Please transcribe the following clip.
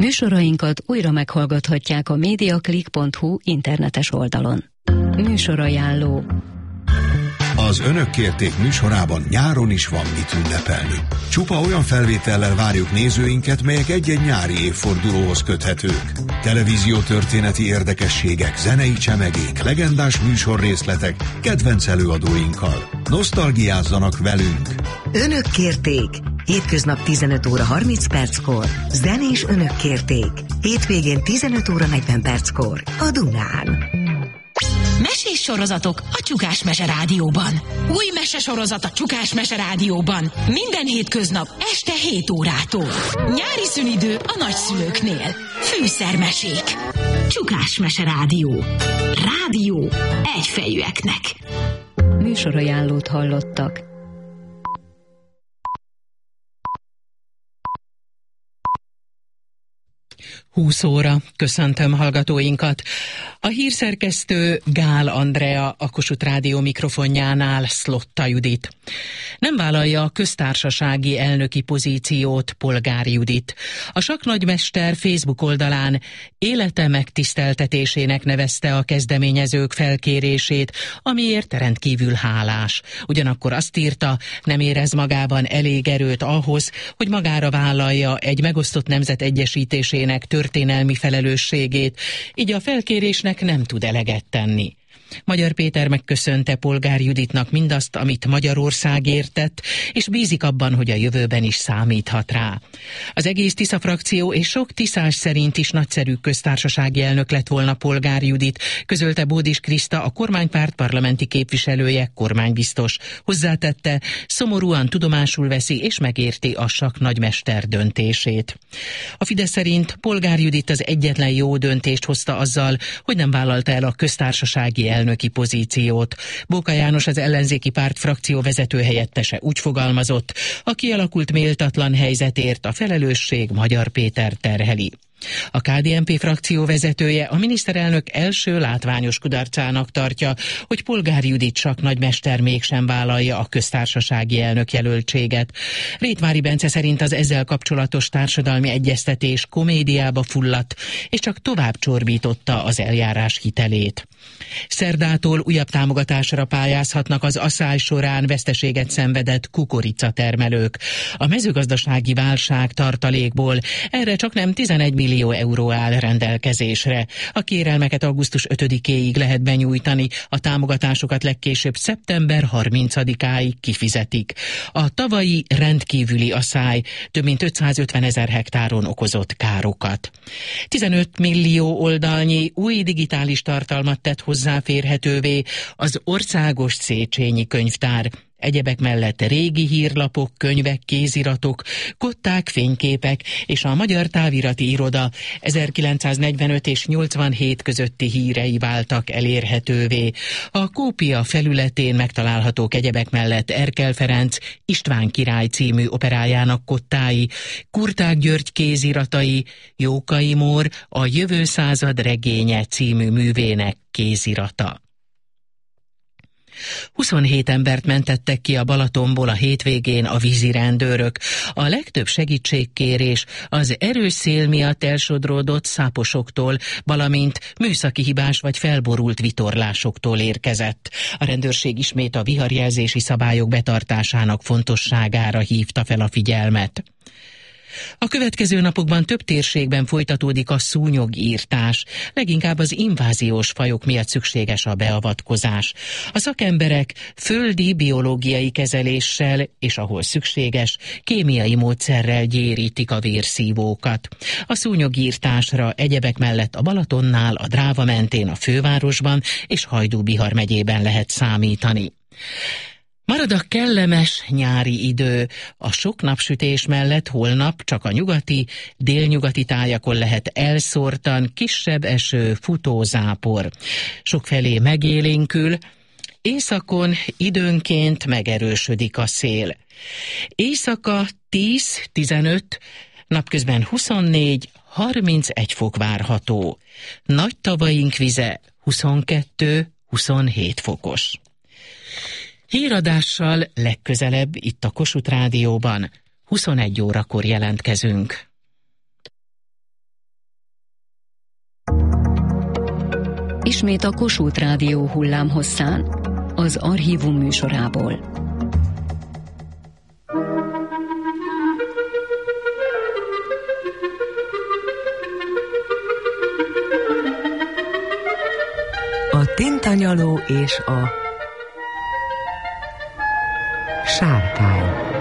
Műsorainkat újra meghallgathatják a mediaclick.hu internetes oldalon. Műsorajánló. Az Önök kérték műsorában nyáron is van mit ünnepelni. Csupa olyan felvétellel várjuk nézőinket, melyek egy-egy nyári évfordulóhoz köthetők. Televíziótörténeti érdekességek, zenei csemegék, legendás műsorrészletek, kedvenc előadóinkkal. Nosztalgiázzanak velünk! Önök kérték! Hétköznap 15 óra 30 perckor. Zenés Önök kérték. Hétvégén 15 óra 40 perckor. A Dunán. Mesés sorozatok a Csukás Mese Rádióban. Új mesesorozat a Csukás Mese Rádióban. Minden hétköznap este 7 órától. Nyári szünidő a nagyszülőknél. Fűszermesék. Csukás Mese Rádió. Rádió egyfejűeknek. Műsorajánlót hallottak. Húsz óra, köszöntöm hallgatóinkat. A hírszerkesztő Gál Andrea, a Kossuth Rádió mikrofonjánál Szlotta Judit. Nem vállalja a köztársasági elnöki pozíciót Polgár Judit. A sakknagymester Facebook oldalán élete megtiszteltetésének nevezte a kezdeményezők felkérését, amiért rendkívül hálás. Ugyanakkor azt írta, nem érez magában elég erőt ahhoz, hogy magára vállalja egy megosztott nemzet egyesítésének történelmi felelősségét, így a felkérésnek nem tud eleget tenni. Magyar Péter megköszönte Polgár Juditnak mindazt, amit Magyarországért tett, és bízik abban, hogy a jövőben is számíthat rá. Az egész Tisza frakció és sok tiszás szerint is nagyszerű köztársasági elnök lett volna Polgár Judit, közölte Bódis Kriszta, a kormánypárt parlamenti képviselője, kormánybiztos. Hozzátette, szomorúan tudomásul veszi és megérti a sakknagymester döntését. A Fidesz szerint Polgár Judit az egyetlen jó döntést hozta azzal, hogy nem vállalta el a köztársasági elnöki pozíciót. Bóka János, az ellenzéki párt frakció vezető helyettese úgy fogalmazott, a kialakult méltatlan helyzetért a felelősség Magyar Péter terheli. A KDNP frakció vezetője a miniszterelnök első látványos kudarcának tartja, hogy Polgár Judit sakknagymester mégsem vállalja a köztársasági elnök jelöltséget. Rétvári Bence szerint az ezzel kapcsolatos társadalmi egyeztetés komédiába fulladt, és csak tovább csorbította az eljárás hitelét. Szerdától újabb támogatásra pályázhatnak az asszály során veszteséget szenvedett kukoricatermelők. A mezőgazdasági válság tartalékból erre csaknem 11 millió euró áll rendelkezésre. A kérelmeket augusztus 5-éig lehet benyújtani, a támogatásokat legkésőbb szeptember 30-áig kifizetik. A tavalyi rendkívüli asszály több mint 550 000 hektáron okozott károkat. 15 millió oldalnyi új digitális tartalmat tett hozzáférhetővé az Országos Széchenyi Könyvtár. Egyebek mellett régi hírlapok, könyvek, kéziratok, kották, fényképek és a magyar távirati iroda 1945 és 87 közötti hírei váltak elérhetővé. A kópia felületén megtalálhatók egyebek mellett Erkel Ferenc István király című operájának kottái, Kurták György kéziratai, Jókai Mór a Jövő század regénye című művének kézirata. 27 embert mentettek ki a Balatonból a hétvégén a vízirendőrök. A legtöbb segítségkérés az erős szél miatt elsodródott száposoktól, valamint műszaki hibás vagy felborult vitorlásoktól érkezett. A rendőrség ismét a viharjelzési szabályok betartásának fontosságára hívta fel a figyelmet. A következő napokban több térségben folytatódik a szúnyogírtás, leginkább az inváziós fajok miatt szükséges a beavatkozás. A szakemberek földi biológiai kezeléssel és ahol szükséges, kémiai módszerrel gyérítik a vérszívókat. A szúnyogírtásra egyebek mellett a Balatonnál, a Dráva mentén, a fővárosban és Hajdú-Bihar megyében lehet számítani. Marad a kellemes nyári idő. A sok napsütés mellett holnap csak a nyugati, délnyugati tájakon lehet elszórtan kisebb eső, futózápor. Sokfelé megélénkül, északon időnként megerősödik a szél. Éjszaka 10-15, napközben 24-31 fok várható. Nagy tavaink vize 22-27 fokos. Híradással legközelebb itt a Kossuth Rádióban 21 órakor jelentkezünk. Ismét a Kossuth Rádió hullámhosszán, az Archívum műsorából. A tintanyaló és a sárkány.